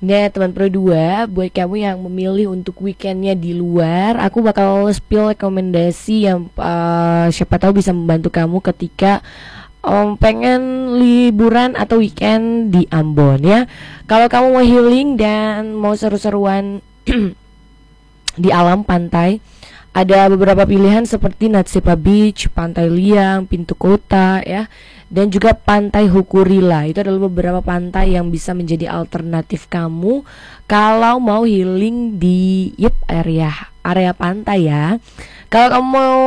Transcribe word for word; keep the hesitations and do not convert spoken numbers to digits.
Nah, teman Pro dua, buat kamu yang memilih untuk weekendnya di luar, aku bakal spill rekomendasi yang uh, siapa tahu bisa membantu kamu ketika um, pengen liburan atau weekend di Ambon ya. Kalau kamu mau healing dan mau seru-seruan di alam pantai, ada beberapa pilihan seperti Natsipa Beach, Pantai Liang, Pintu Kota ya, dan juga Pantai Hukurila. Itu adalah beberapa pantai yang bisa menjadi alternatif kamu kalau mau healing di yep area area pantai ya. Kalau kamu mau